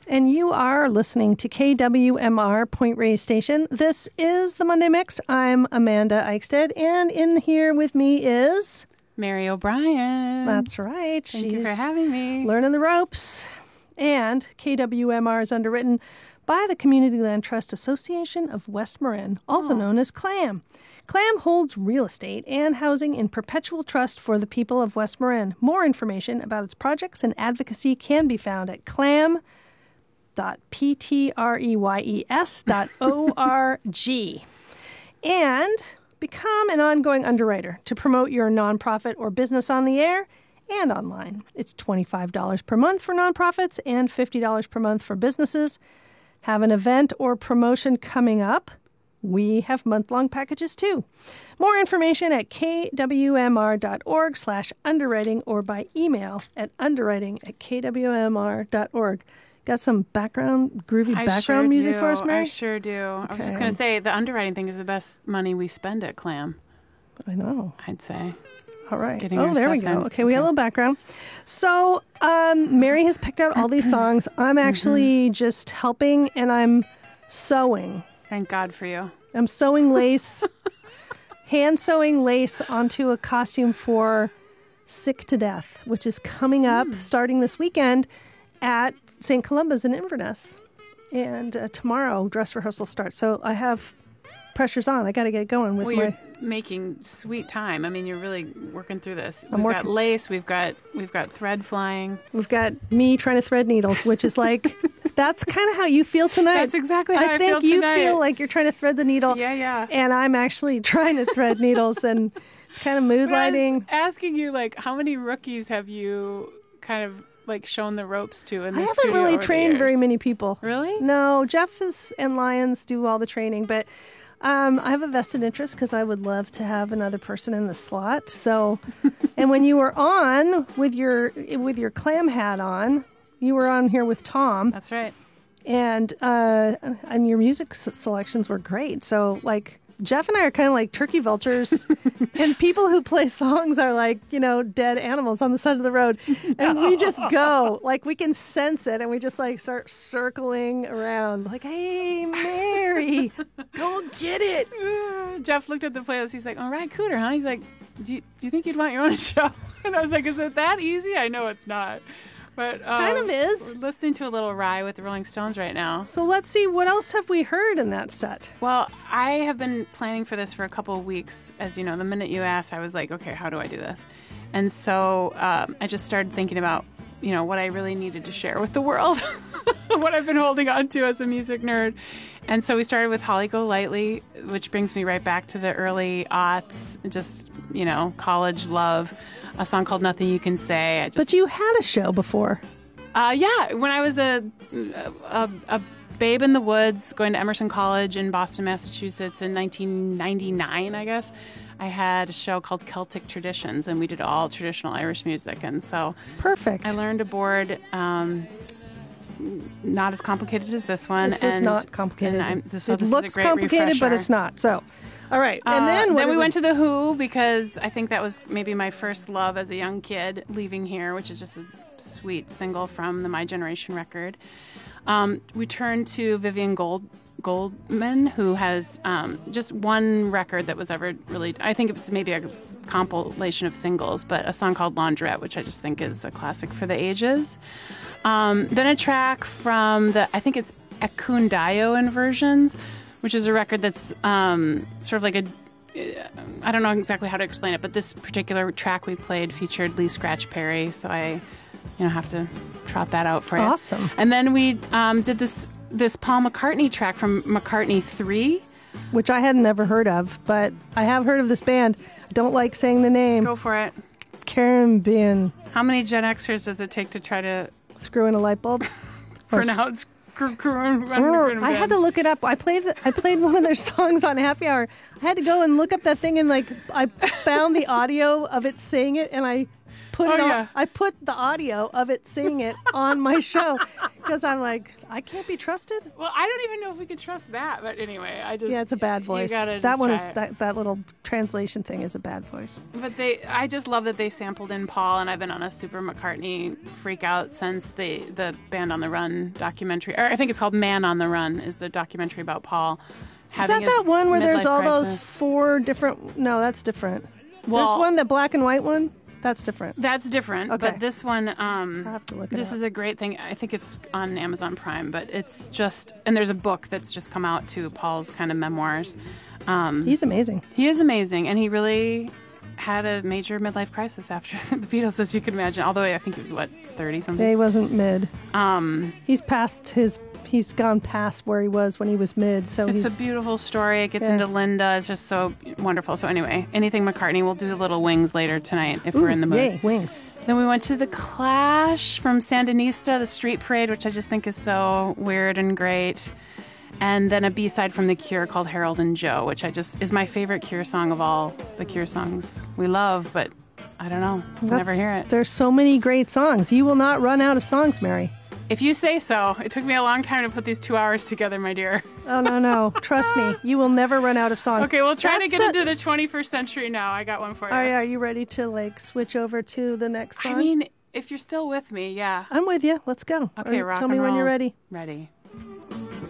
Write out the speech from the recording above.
And you are listening to KWMR Point Reyes Station. This is the Monday Mix. I'm Amanda Eichstead, and in here with me is... Mary O'Brien. That's right. Thank you for having me. Learning the ropes. And KWMR is underwritten by the Community Land Trust Association of West Marin, also known as CLAM. CLAM holds real estate and housing in perpetual trust for the people of West Marin. More information about its projects and advocacy can be found at clam.ptreys.org. And become an ongoing underwriter to promote your nonprofit or business on the air and online. It's $25 per month for nonprofits and $50 per month for businesses. Have an event or promotion coming up? We have month-long packages too. More information at kwmr.org/underwriting or by email at underwriting@kwmr.org. Got some groovy background music for us, Mary? I sure do. Okay. I was just going to say, the underwriting thing is the best money we spend at CLAM. I know. I'd say. All right. Getting there we go. in. Okay, we got a little background. So, Mary has picked out all these songs. I'm actually just helping, and I'm sewing. Thank God for you. I'm sewing lace, hand sewing lace onto a costume for Sick to Death, which is coming up starting this weekend at St. Columba's in Inverness. And tomorrow, dress rehearsal starts. So I have pressure's on. I got to get going with you're making sweet time. I mean, you're really working through this. We've got lace. We've got thread flying. We've got me trying to thread needles, which is like, that's kind of how you feel tonight. That's exactly how I feel tonight. I think you feel like you're trying to thread the needle. Yeah. And I'm actually trying to thread needles, and it's kind of mood lighting. I was asking you, like, how many rookies have you kind of like shown the ropes to in the studio? I haven't really trained very many people. Really? No, Jeff and Lyons do all the training, but I have a vested interest because I would love to have another person in the slot. So, and when you were on with your CLAM hat on, you were on here with Tom. That's right. And your music selections were great. So, like, Jeff and I are kind of like turkey vultures, and people who play songs are like, dead animals on the side of the road. And we just go, like, we can sense it, and we just like start circling around, like, hey, Mary, go get it. Jeff looked at the playlist. He's like, all right, Cooter, huh? He's like, do you think you'd want your own show? And I was like, is it that easy? I know it's not. But kind of is. We're listening to a little Rye with the Rolling Stones right now. So let's see, what else have we heard in that set? Well, I have been planning for this for a couple of weeks. As you know, the minute you asked, I was like, okay, how do I do this? And so I just started thinking about, what I really needed to share with the world, what I've been holding on to as a music nerd. And so we started with Holly Golightly, which brings me right back to the early aughts, just, college love, a song called Nothing You Can Say. But you had a show before. Yeah, when I was a babe in the woods, going to Emerson College in Boston, Massachusetts in 1999, I guess, I had a show called Celtic Traditions, and we did all traditional Irish music. And so perfect. I learned aboard, not as complicated as this one. This is not complicated. This looks is a great complicated, refresher. But it's not. So, all right. And then we went to The Who, because I think that was maybe my first love as a young kid, Leaving Here, which is just a sweet single from the My Generation record. We turned to Vivian Goldman, who has just one record that was ever really, I think it was maybe a compilation of singles, but a song called Laundrette, which I just think is a classic for the ages. Then a track from I think it's Ekundayo Inversions, which is a record that's sort of like I don't know exactly how to explain it, but this particular track we played featured Lee Scratch Perry, so I have to trot that out for you. Awesome. And then we did this Paul McCartney track from McCartney 3. Which I had never heard of, but I have heard of this band. I don't like saying the name. Go for it. Caribbean. How many Gen Xers does it take to try to screw in a light bulb? Pronounce I had to look it up. I played one of their songs on Happy Hour. I had to go and look up that thing, and I found the audio of it saying it, and I put I put the audio of it saying it on my show, Because I'm like, I can't be trusted. Well, I don't even know if we could trust that, but anyway, Yeah, it's a bad voice. That one is that little translation thing is a bad voice. But I just love that they sampled in Paul, and I've been on a super McCartney freak out since the Band on the Run documentary, or I think it's called Man on the Run, is the documentary about Paul. Is that one where there's all those 4 different? No, that's different. Well, there's one, the black and white one. That's different. That's different. Okay. But this one, I'll have to look it up. This is a great thing. I think it's on Amazon Prime, but it's just, and there's a book that's just come out too, Paul's kind of memoirs. He's amazing. He is amazing, and he really had a major midlife crisis after the Beatles, as you can imagine. Although I think he was 30-something. He wasn't mid. He's gone past where he was when he was mid. So it's a beautiful story. It gets into Linda. It's just so wonderful. So anyway, anything McCartney. We'll do a little Wings later tonight if we're in the mood. Yay, Wings. Then we went to the Clash from Sandinista, the street parade, which I just think is so weird and great. And then a B-side from The Cure called Harold and Joe, which is my favorite Cure song of all the Cure songs we love, but I don't know. Never hear it. There's so many great songs. You will not run out of songs, Mary. If you say so. It took me a long time to put these 2 hours together, my dear. Oh, no. Trust me. You will never run out of songs. Okay, we'll try to get into the 21st century now. I got one for you. Oh, yeah. Are you ready to, switch over to the next song? I mean, if you're still with me, yeah. I'm with you. Let's go. Okay, rock Tell and me roll. when you're ready. Ready.